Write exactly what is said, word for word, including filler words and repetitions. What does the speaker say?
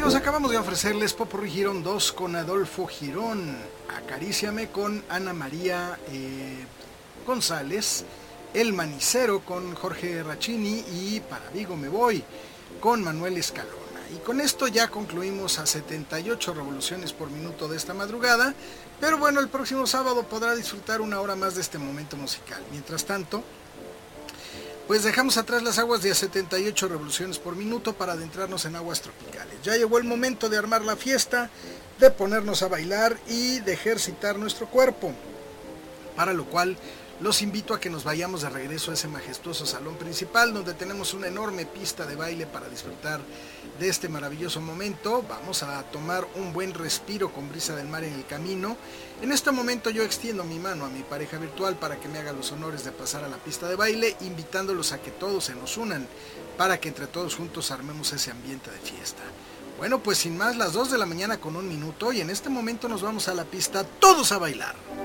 amigos, acabamos de ofrecerles Popurrí Girón dos con Adolfo Girón, Acaríciame con Ana María eh, González, El Manicero con Jorge Rachini y Para Vigo me voy con Manuel Escalona. Y con esto ya concluimos a setenta y ocho revoluciones por minuto de esta madrugada, pero bueno, el próximo sábado podrá disfrutar una hora más de este momento musical. Mientras tanto, pues dejamos atrás las aguas de a setenta y ocho revoluciones por minuto para adentrarnos en aguas tropicales. Ya llegó el momento de armar la fiesta, de ponernos a bailar y de ejercitar nuestro cuerpo, para lo cual los invito a que nos vayamos de regreso a ese majestuoso salón principal, donde tenemos una enorme pista de baile para disfrutar de este maravilloso momento. Vamos a tomar un buen respiro con brisa del mar en el camino. En este momento yo extiendo mi mano a mi pareja virtual para que me haga los honores de pasar a la pista de baile, invitándolos a que todos se nos unan, para que entre todos juntos armemos ese ambiente de fiesta. Bueno, pues sin más, las dos de la mañana con un minuto, y en este momento nos vamos a la pista, todos a bailar.